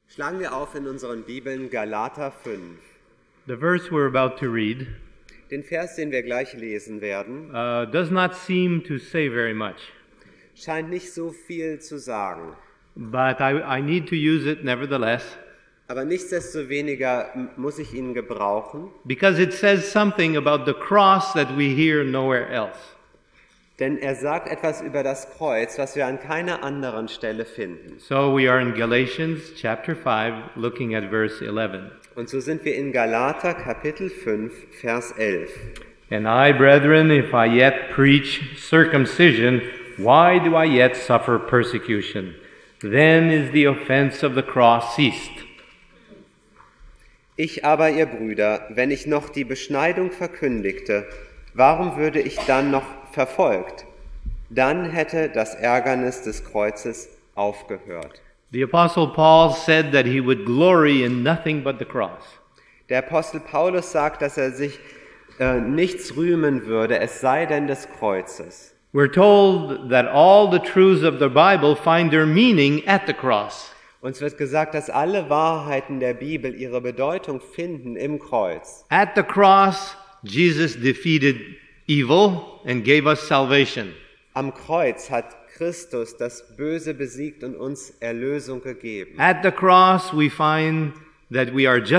Schlagen wir auf in unseren Bibeln Galater 5. The verse we're about to read Den Vers, den wir gleich lesen werden, does not seem to say very much, scheint nicht so viel zu sagen. but I need to use it nevertheless Aber nichtsdestoweniger muss ich ihn gebrauchen, because it says something about the cross that we hear nowhere else. denn er sagt etwas über das Kreuz, was wir an keiner anderen Stelle finden. So we are in Galatians chapter 5, looking at verse 11. Und so sind wir in Galater Kapitel 5, Vers 11. And I, brethren, if I yet preach circumcision, why do I yet suffer persecution? Then is the offense of the cross ceased. Ich aber, ihr Brüder, wenn ich noch die Beschneidung verkündigte, warum würde ich dann noch verfolgt? Dann hätte das Ärgernis des Kreuzes aufgehört. The Apostle Paul said that he would glory in nothing but the cross. Der Apostel Paulus sagt, dass er sich nichts rühmen würde, es sei denn des Kreuzes. We're told that all the truths of the Bible find their meaning at the cross. Uns wird gesagt, dass alle Wahrheiten der Bibel ihre Bedeutung finden im Kreuz. At the cross, Jesus defeated evil and gave us salvation. Am Kreuz hat Christus das Böse besiegt und uns Erlösung gegeben. At the cross, we find that we are